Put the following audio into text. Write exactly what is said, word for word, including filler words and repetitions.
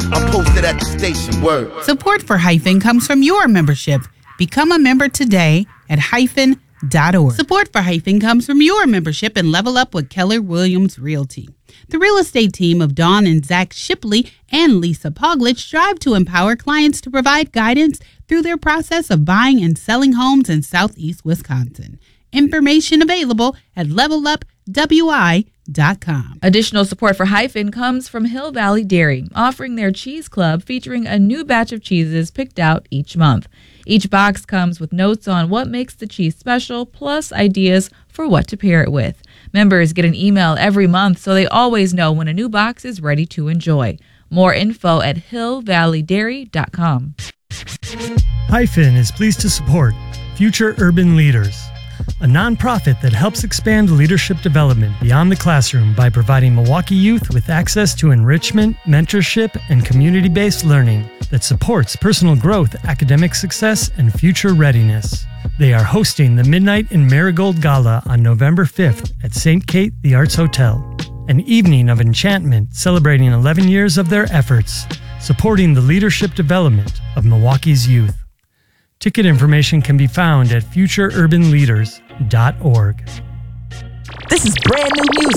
I'm posted at the station. Word. Support for Hyphen comes from your membership. Become a member today at hyphen dot org. Support for Hyphen comes from your membership and Level Up with Keller Williams Realty. The real estate team of Dawn and Zach Shipley and Lisa Poglich strive to empower clients to provide guidance through their process of buying and selling homes in Southeast Wisconsin. Information available at level up w i dot com. Additional support for Hyphen comes from Hill Valley Dairy, offering their cheese club featuring a new batch of cheeses picked out each month. Each box comes with notes on what makes the cheese special, plus ideas for what to pair it with. Members get an email every month so they always know when a new box is ready to enjoy. More info at hill valley dairy dot com. Hyphen is pleased to support Future Urban Leaders, a nonprofit that helps expand leadership development beyond the classroom by providing Milwaukee youth with access to enrichment, mentorship, and community-based learning that supports personal growth, academic success, and future readiness. They are hosting the Midnight in Marigold Gala on November fifth at Saint Kate the Arts Hotel, an evening of enchantment celebrating eleven years of their efforts, supporting the leadership development of Milwaukee's youth. Ticket information can be found at future urban leaders dot org. This is brand new music